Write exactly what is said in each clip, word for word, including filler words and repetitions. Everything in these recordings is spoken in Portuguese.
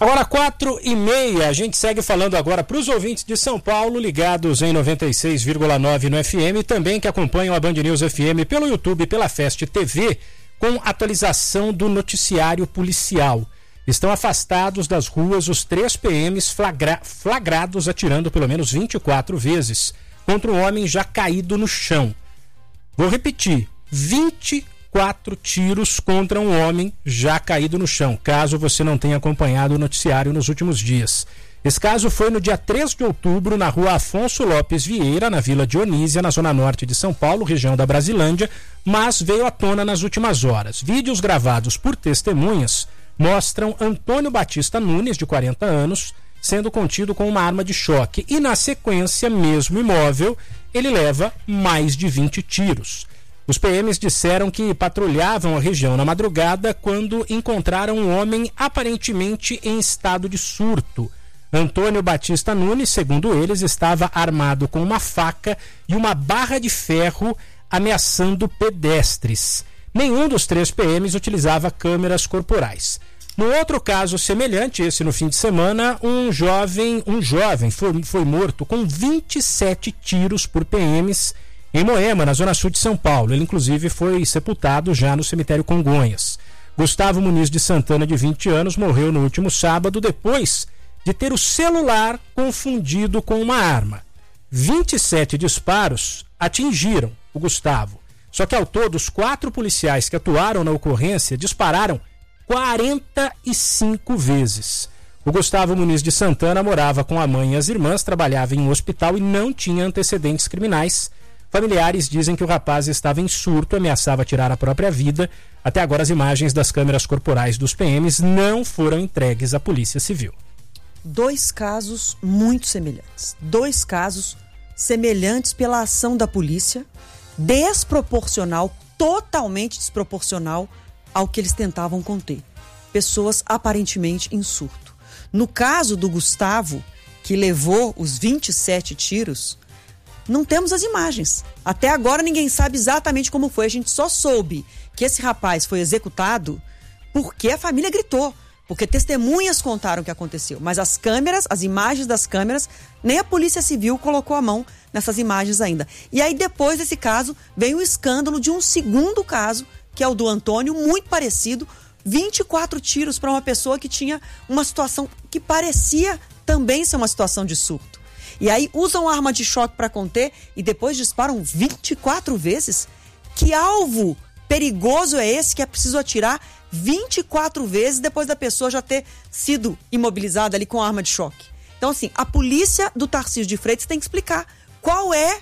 Agora quatro e meia, a gente segue falando agora para os ouvintes de São Paulo, ligados em noventa e seis vírgula nove no F M, e também que acompanham a Band News F M pelo YouTube, pela Fest T V, com atualização do noticiário policial. Estão afastados das ruas os três P Ms flagra- flagrados atirando pelo menos vinte e quatro vezes contra um homem já caído no chão. Vou repetir, vinte e quatro tiros contra um homem já caído no chão, caso você não tenha acompanhado o noticiário nos últimos dias. Esse caso foi no dia três de outubro, na rua Afonso Lopes Vieira, na Vila Dionísia, na zona norte de São Paulo, região da Brasilândia, mas veio à tona nas últimas horas. Vídeos gravados por testemunhas mostram Antônio Batista Nunes, de quarenta anos, sendo contido com uma arma de choque e, na sequência, mesmo imóvel, ele leva mais de vinte tiros. Os P Ms disseram que patrulhavam a região na madrugada quando encontraram um homem aparentemente em estado de surto. Antônio Batista Nunes, segundo eles, estava armado com uma faca e uma barra de ferro ameaçando pedestres. Nenhum dos três P Ms utilizava câmeras corporais. No outro caso semelhante, esse no fim de semana, um jovem, um jovem foi, foi morto com vinte e sete tiros por P Ms em Moema, na zona sul de São Paulo. Ele, inclusive, foi sepultado já no cemitério Congonhas. Gustavo Muniz de Santana, de vinte anos, morreu no último sábado depois de ter o celular confundido com uma arma. vinte e sete disparos atingiram o Gustavo. Só que, ao todo, os quatro policiais que atuaram na ocorrência dispararam quarenta e cinco vezes. O Gustavo Muniz de Santana morava com a mãe e as irmãs, trabalhava em um hospital e não tinha antecedentes criminais. Familiares dizem que o rapaz estava em surto, ameaçava tirar a própria vida. Até agora, as imagens das câmeras corporais dos P Ms não foram entregues à Polícia Civil. Dois casos muito semelhantes. Dois casos semelhantes pela ação da polícia, desproporcional, totalmente desproporcional ao que eles tentavam conter. Pessoas aparentemente em surto. No caso do Gustavo, que levou os vinte e sete tiros, não temos as imagens. Até agora ninguém sabe exatamente como foi. A gente só soube que esse rapaz foi executado porque a família gritou, porque testemunhas contaram o que aconteceu. Mas as câmeras, as imagens das câmeras, nem a Polícia Civil colocou a mão nessas imagens ainda. E aí, depois desse caso, vem o escândalo de um segundo caso, que é o do Antônio, muito parecido, vinte e quatro tiros para uma pessoa que tinha uma situação que parecia também ser uma situação de surto. E aí usam arma de choque para conter e depois disparam vinte e quatro vezes? Que alvo perigoso é esse que é preciso atirar vinte e quatro vezes depois da pessoa já ter sido imobilizada ali com arma de choque? Então, assim, a polícia do Tarcísio de Freitas tem que explicar qual é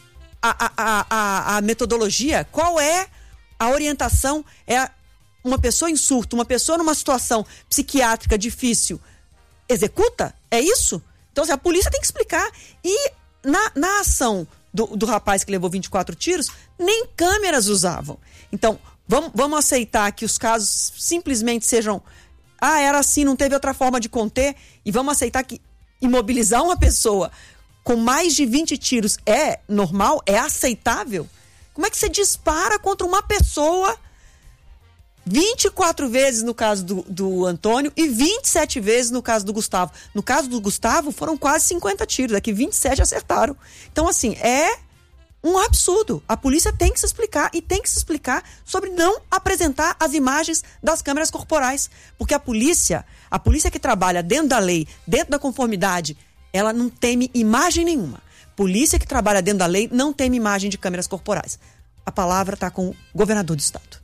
a, a, a, a metodologia, qual é a orientação. É uma pessoa em surto, uma pessoa numa situação psiquiátrica difícil, executa? É isso? Então, assim, a polícia tem que explicar. E na, na ação do, do rapaz que levou vinte e quatro tiros, nem câmeras usavam. Então, vamos, vamos aceitar que os casos simplesmente sejam... Ah, era assim, não teve outra forma de conter. E vamos aceitar que imobilizar uma pessoa com mais de vinte tiros é normal? É aceitável? Como é que você dispara contra uma pessoa vinte e quatro vezes no caso do, do Antônio e vinte e sete vezes no caso do Gustavo? No caso do Gustavo, foram quase cinquenta tiros, aqui vinte e sete acertaram. Então, assim, é um absurdo. A polícia tem que se explicar e tem que se explicar sobre não apresentar as imagens das câmeras corporais. Porque a polícia, a polícia que trabalha dentro da lei, dentro da conformidade, ela não teme imagem nenhuma. Polícia que trabalha dentro da lei não teme imagem de câmeras corporais. A palavra está com o governador do estado.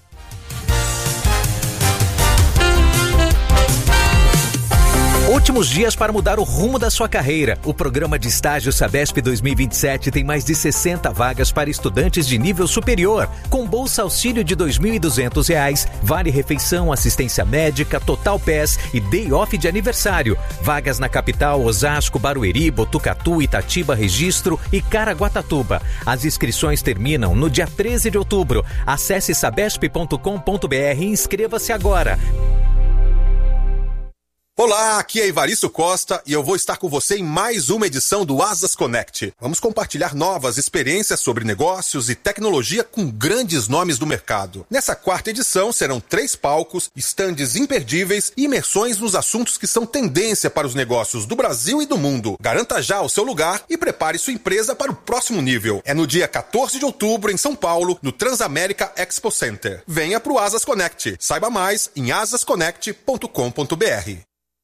Últimos dias para mudar o rumo da sua carreira. O programa de estágio Sabesp dois mil e vinte e sete tem mais de sessenta vagas para estudantes de nível superior, com bolsa auxílio de dois mil e duzentos reais, vale refeição, assistência médica, total P E S e day off de aniversário. Vagas na capital, Osasco, Barueri, Botucatu, Itatiba, Registro e Caraguatatuba. As inscrições terminam no dia treze de outubro. Acesse sabesp ponto com ponto br e inscreva-se agora. Olá! Olá, aqui é Ivaristo Costa e eu vou estar com você em mais uma edição do Asas Connect. Vamos compartilhar novas experiências sobre negócios e tecnologia com grandes nomes do mercado. Nessa quarta edição serão três palcos, estandes imperdíveis e imersões nos assuntos que são tendência para os negócios do Brasil e do mundo. Garanta já o seu lugar e prepare sua empresa para o próximo nível. É no dia quatorze de outubro em São Paulo, no Transamérica Expo Center. Venha para o Asas Connect. Saiba mais em asas connect ponto com ponto b r.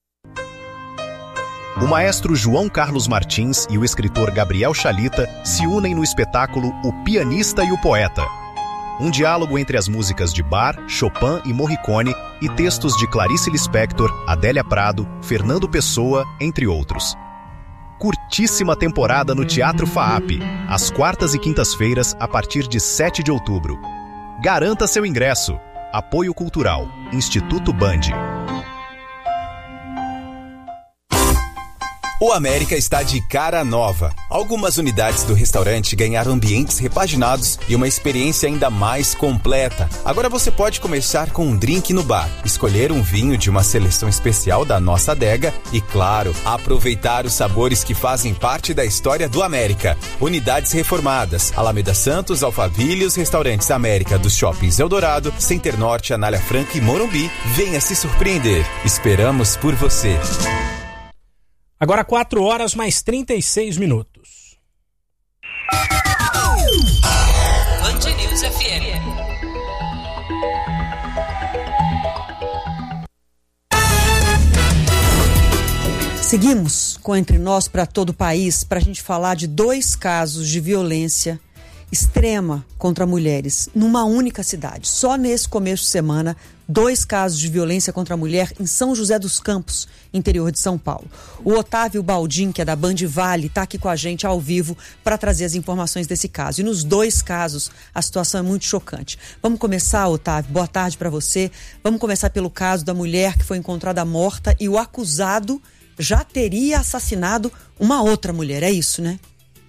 O maestro João Carlos Martins e o escritor Gabriel Chalita se unem no espetáculo O Pianista e o Poeta. Um diálogo entre as músicas de Bach, Chopin e Morricone e textos de Clarice Lispector, Adélia Prado, Fernando Pessoa, entre outros. Curtíssima temporada no Teatro FAAP, às quartas e quintas-feiras, a partir de sete de outubro. Garanta seu ingresso. Apoio Cultural, Instituto Band. O América está de cara nova. Algumas unidades do restaurante ganharam ambientes repaginados e uma experiência ainda mais completa. Agora você pode começar com um drink no bar, escolher um vinho de uma seleção especial da nossa adega e, claro, aproveitar os sabores que fazem parte da história do América. Unidades reformadas: Alameda Santos, Alphaville, os restaurantes América dos shoppings Eldorado, Center Norte, Anália Franca e Morumbi. Venha se surpreender. Esperamos por você. Agora quatro horas mais trinta e seis minutos. Band News F M. Seguimos com Entre Nós para todo o país para a gente falar de dois casos de violência extrema contra mulheres numa única cidade. Só nesse começo de semana, dois casos de violência contra a mulher em São José dos Campos, interior de São Paulo. O Otávio Baldin, que é da Band Vale, está aqui com a gente ao vivo para trazer as informações desse caso. E nos dois casos, a situação é muito chocante. Vamos começar, Otávio, boa tarde para você. Vamos começar pelo caso da mulher que foi encontrada morta e o acusado já teria assassinado uma outra mulher. É isso, né?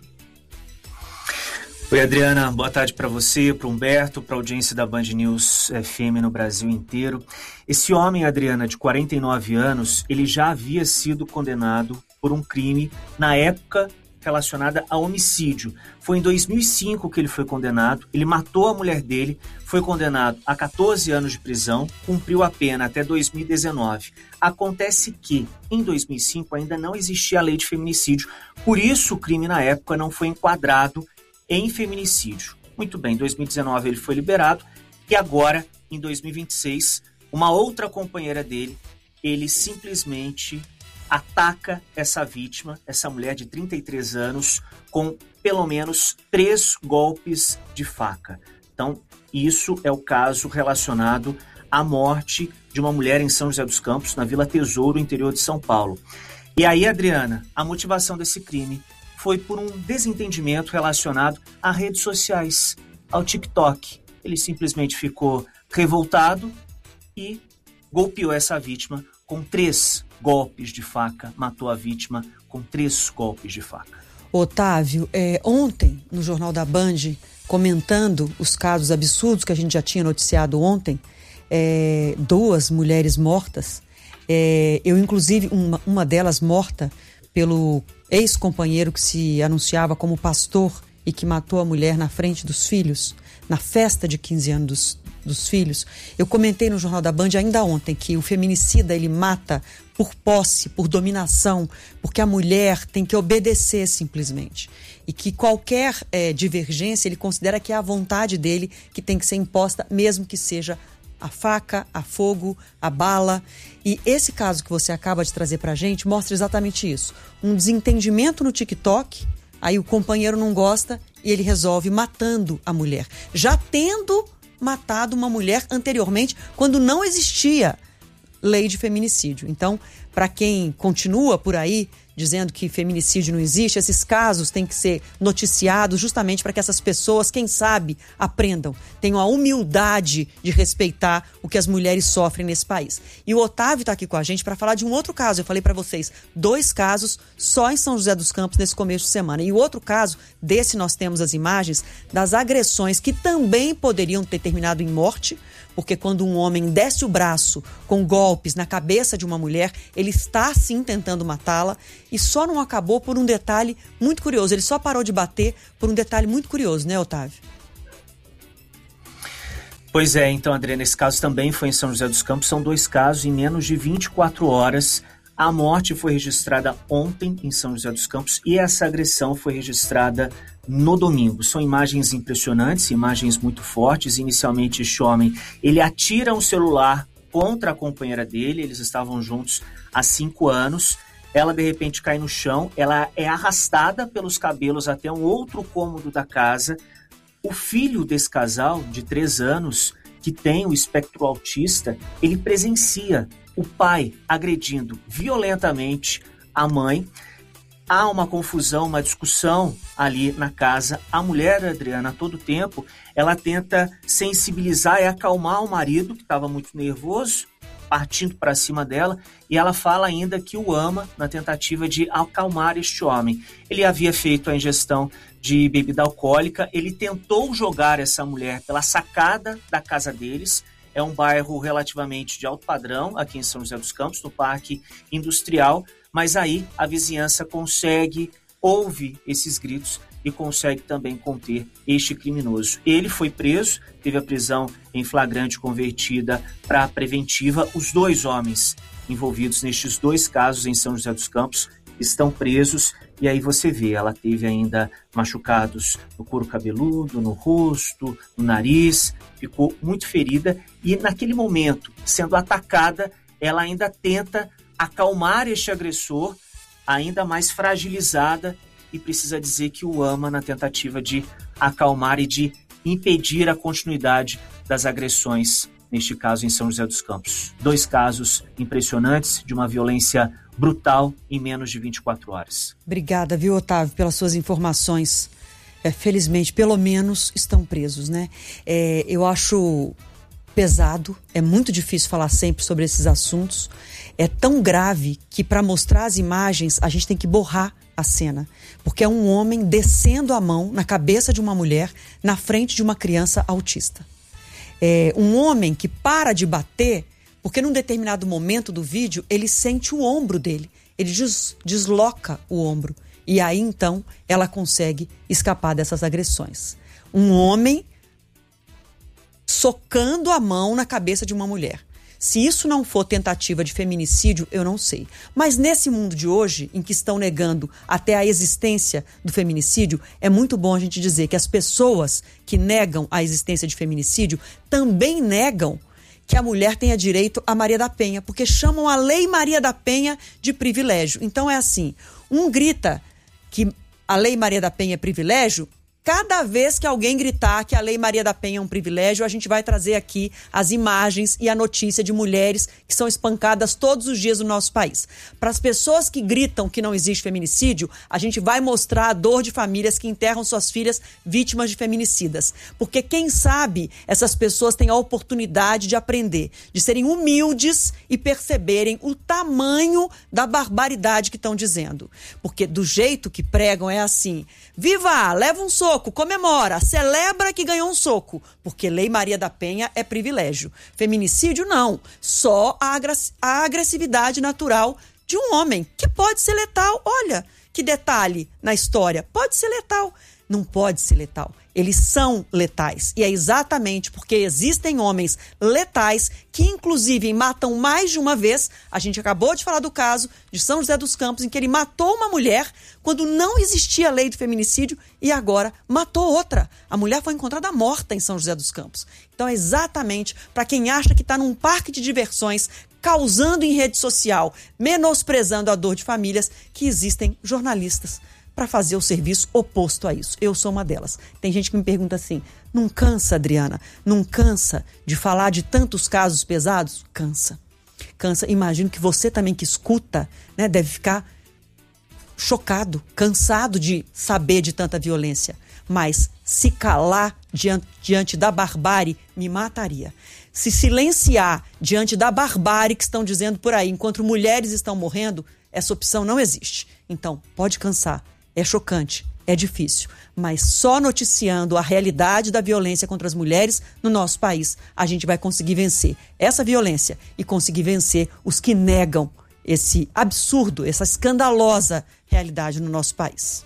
Oi, Adriana, boa tarde para você, para o Humberto, para a audiência da Band News F M no Brasil inteiro. Esse homem, Adriana, de quarenta e nove anos, ele já havia sido condenado por um crime na época relacionada a homicídio. Foi em dois mil e cinco que ele foi condenado, ele matou a mulher dele, foi condenado a catorze anos de prisão, cumpriu a pena até dois mil e dezenove. Acontece que, em dois mil e cinco, ainda não existia a lei de feminicídio, por isso o crime na época não foi enquadrado em feminicídio. Muito bem, em dois mil e dezenove ele foi liberado e agora, em dois mil e vinte e seis, uma outra companheira dele, ele simplesmente ataca essa vítima, essa mulher de trinta e três anos, com pelo menos três golpes de faca. Então, isso é o caso relacionado à morte de uma mulher em São José dos Campos, na Vila Tesouro, interior de São Paulo. E aí, Adriana, a motivação desse crime foi por um desentendimento relacionado a redes sociais, ao TikTok. Ele simplesmente ficou revoltado e golpeou essa vítima com três golpes de faca, matou a vítima com três golpes de faca. Otávio, é, ontem, no Jornal da Band, comentando os casos absurdos que a gente já tinha noticiado ontem, é, duas mulheres mortas, é, eu inclusive, uma, uma delas morta pelo ex-companheiro que se anunciava como pastor e que matou a mulher na frente dos filhos, na festa de quinze anos dos, dos filhos. Eu comentei no Jornal da Band ainda ontem que o feminicida, ele mata por posse, por dominação, porque a mulher tem que obedecer simplesmente. E que qualquer é, divergência, ele considera que é a vontade dele que tem que ser imposta, mesmo que seja a faca, a fogo, a bala. E esse caso que você acaba de trazer pra gente mostra exatamente isso. Um desentendimento no TikTok, aí o companheiro não gosta e ele resolve matando a mulher. Já tendo matado uma mulher anteriormente, quando não existia lei de feminicídio. Então, para quem continua por aí dizendo que feminicídio não existe. Esses casos têm que ser noticiados justamente para que essas pessoas, quem sabe, aprendam, tenham a humildade de respeitar o que as mulheres sofrem nesse país. E o Otávio está aqui com a gente para falar de um outro caso. Eu falei para vocês, dois casos só em São José dos Campos nesse começo de semana. E o outro caso, desse nós temos as imagens das agressões que também poderiam ter terminado em morte, porque quando um homem desce o braço com golpes na cabeça de uma mulher, ele está sim tentando matá-la, e só não acabou por um detalhe muito curioso. Ele só parou de bater por um detalhe muito curioso, né, Otávio? Pois é, então, Adriana, esse caso também foi em São José dos Campos. São dois casos em menos de vinte e quatro horas. A morte foi registrada ontem em São José dos Campos e essa agressão foi registrada no domingo. São imagens impressionantes, imagens muito fortes. Inicialmente, este homem, ele atira um celular contra a companheira dele. Eles estavam juntos há cinco anos. Ela, de repente, cai no chão. Ela é arrastada pelos cabelos até um outro cômodo da casa. O filho desse casal, de três anos, que tem o espectro autista, ele presencia o pai agredindo violentamente a mãe. Há uma confusão, uma discussão ali na casa. A mulher, Adriana, a todo tempo, ela tenta sensibilizar e acalmar o marido, que estava muito nervoso, partindo para cima dela, e ela fala ainda que o ama na tentativa de acalmar este homem. Ele havia feito a ingestão de bebida alcoólica, ele tentou jogar essa mulher pela sacada da casa deles. É um bairro relativamente de alto padrão aqui em São José dos Campos, no Parque Industrial, mas aí a vizinhança consegue, ouve esses gritos e consegue também conter este criminoso. Ele foi preso, teve a prisão em flagrante convertida para preventiva. Os dois homens envolvidos nestes dois casos em São José dos Campos estão presos. E aí você vê, ela teve ainda machucados no couro cabeludo, no rosto, no nariz, ficou muito ferida. E naquele momento, sendo atacada, ela ainda tenta acalmar este agressor, ainda mais fragilizada, e precisa dizer que o ama na tentativa de acalmar e de impedir a continuidade das agressões, neste caso em São José dos Campos. Dois casos impressionantes de uma violência brutal em menos de vinte e quatro horas. Obrigada, viu, Otávio, pelas suas informações. É, felizmente, pelo menos, estão presos, né? É, eu acho pesado, é muito difícil falar sempre sobre esses assuntos. É tão grave que, para mostrar as imagens, a gente tem que borrar a cena. Porque é um homem descendo a mão na cabeça de uma mulher na frente de uma criança autista. É um homem que para de bater porque num determinado momento do vídeo ele sente o ombro dele, ele des- desloca o ombro e aí então ela consegue escapar dessas agressões. Um homem socando a mão na cabeça de uma mulher. Se isso não for tentativa de feminicídio, eu não sei. Mas nesse mundo de hoje, em que estão negando até a existência do feminicídio, é muito bom a gente dizer que as pessoas que negam a existência de feminicídio também negam que a mulher tenha direito a Maria da Penha, porque chamam a Lei Maria da Penha de privilégio. Então é assim, um grita que a Lei Maria da Penha é privilégio. Cada vez que alguém gritar que a Lei Maria da Penha é um privilégio, a gente vai trazer aqui as imagens e a notícia de mulheres que são espancadas todos os dias no nosso país. Para as pessoas que gritam que não existe feminicídio, a gente vai mostrar a dor de famílias que enterram suas filhas vítimas de feminicidas. Porque quem sabe essas pessoas têm a oportunidade de aprender, de serem humildes e perceberem o tamanho da barbaridade que estão dizendo. Porque do jeito que pregam é assim: viva, leva um soco, comemora, celebra que ganhou um soco, porque Lei Maria da Penha é privilégio. Feminicídio, não. Só a, agress- a agressividade natural de um homem, que pode ser letal. Olha, que detalhe na história. Pode ser letal. Não pode ser letal. Eles são letais. E é exatamente porque existem homens letais que, inclusive, matam mais de uma vez. A gente acabou de falar do caso de São José dos Campos, em que ele matou uma mulher quando não existia a lei do feminicídio e agora matou outra. A mulher foi encontrada morta em São José dos Campos. Então é exatamente para quem acha que está num parque de diversões, causando em rede social, menosprezando a dor de famílias, que existem jornalistas para fazer o serviço oposto a isso. Eu sou uma delas. Tem gente que me pergunta assim: não cansa, Adriana? Não cansa de falar de tantos casos pesados? Cansa. Cansa. Imagino que você também que escuta, né, deve ficar chocado, cansado de saber de tanta violência. Mas se calar diante, diante da barbárie, me mataria. Se silenciar diante da barbárie que estão dizendo por aí, enquanto mulheres estão morrendo, essa opção não existe. Então, pode cansar, é chocante, é difícil, mas só noticiando a realidade da violência contra as mulheres no nosso país, a gente vai conseguir vencer essa violência e conseguir vencer os que negam esse absurdo, essa escandalosa realidade no nosso país.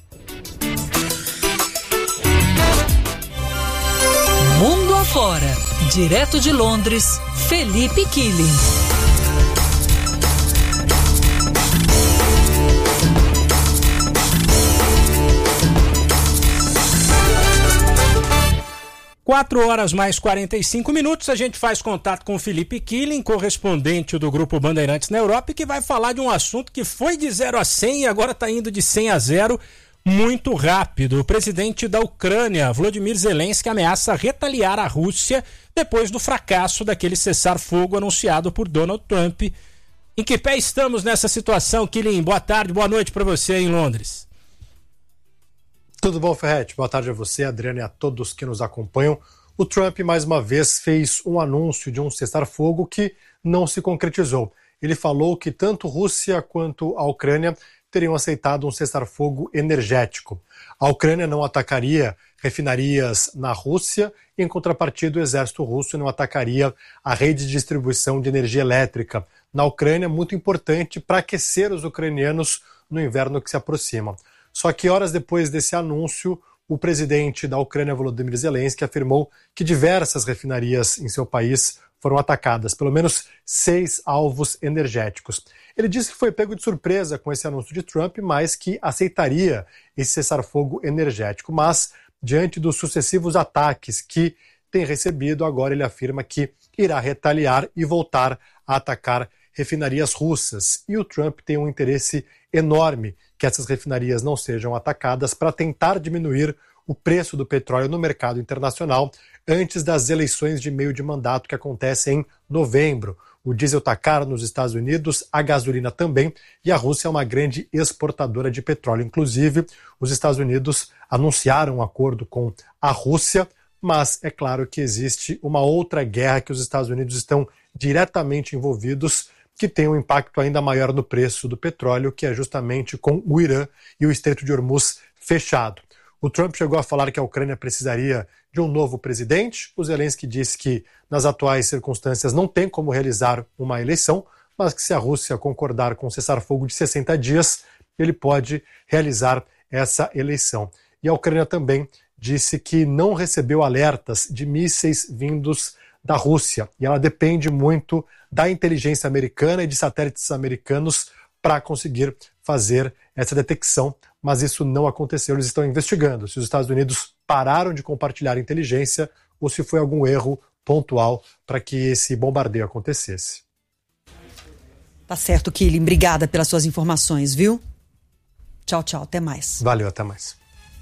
Mundo afora, direto de Londres, Felipe Killing. Quatro horas mais quarenta e cinco minutos, a gente faz contato com o Felipe Killing, correspondente do Grupo Bandeirantes na Europa, e que vai falar de um assunto que foi de zero a cem e agora está indo de cem a zero muito rápido. O presidente da Ucrânia, Volodymyr Zelensky, ameaça retaliar a Rússia depois do fracasso daquele cessar-fogo anunciado por Donald Trump. Em que pé estamos nessa situação, Killing? Boa tarde, boa noite para você em Londres. Tudo bom, Ferretti? Boa tarde a você, Adriana, e a todos que nos acompanham. O Trump, mais uma vez, fez um anúncio de um cessar-fogo que não se concretizou. Ele falou que tanto Rússia quanto a Ucrânia teriam aceitado um cessar-fogo energético. A Ucrânia não atacaria refinarias na Rússia, e, em contrapartida, o exército russo não atacaria a rede de distribuição de energia elétrica na Ucrânia, muito importante para aquecer os ucranianos no inverno que se aproxima. Só que horas depois desse anúncio, o presidente da Ucrânia, Volodymyr Zelensky, afirmou que diversas refinarias em seu país foram atacadas, pelo menos seis alvos energéticos. Ele disse que foi pego de surpresa com esse anúncio de Trump, mas que aceitaria esse cessar-fogo energético. Mas, diante dos sucessivos ataques que tem recebido, agora ele afirma que irá retaliar e voltar a atacar refinarias russas. E o Trump tem um interesse enorme que essas refinarias não sejam atacadas para tentar diminuir o preço do petróleo no mercado internacional antes das eleições de meio de mandato que acontecem em novembro. O diesel está caro nos Estados Unidos, a gasolina também, e a Rússia é uma grande exportadora de petróleo. Inclusive, os Estados Unidos anunciaram um acordo com a Rússia, mas é claro que existe uma outra guerra que os Estados Unidos estão diretamente envolvidos, que tem um impacto ainda maior no preço do petróleo, que é justamente com o Irã e o Estreito de Hormuz fechado. O Trump chegou a falar que a Ucrânia precisaria de um novo presidente. O Zelensky disse que, nas atuais circunstâncias, não tem como realizar uma eleição, mas que se a Rússia concordar com um cessar-fogo de sessenta dias, ele pode realizar essa eleição. E a Ucrânia também disse que não recebeu alertas de mísseis vindos da Rússia, e ela depende muito da inteligência americana e de satélites americanos para conseguir fazer essa detecção, mas isso não aconteceu. Eles estão investigando se os Estados Unidos pararam de compartilhar inteligência ou se foi algum erro pontual para que esse bombardeio acontecesse. Tá certo, Killing. Obrigada pelas suas informações, viu? Tchau, tchau. Até mais. Valeu, até mais.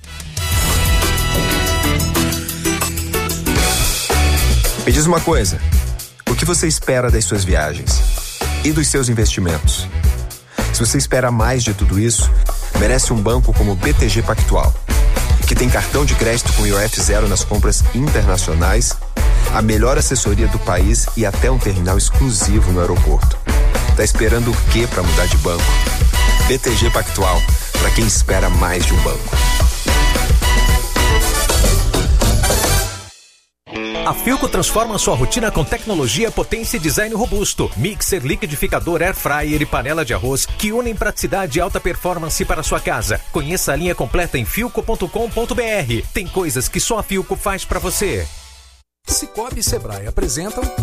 Me diz uma coisa, o que você espera das suas viagens e dos seus investimentos? Se você espera mais de tudo isso, merece um banco como o B T G Pactual, que tem cartão de crédito com I O F zero nas compras internacionais, a melhor assessoria do país e até um terminal exclusivo no aeroporto. Tá esperando o quê para mudar de banco? B T G Pactual, para quem espera mais de um banco. A Philco transforma sua rotina com tecnologia, potência e design robusto. Mixer, liquidificador, air fryer e panela de arroz que unem praticidade e alta performance para sua casa. Conheça a linha completa em philco ponto com ponto b r. Tem coisas que só a Philco faz para você. Cicobi e Sebrae apresentam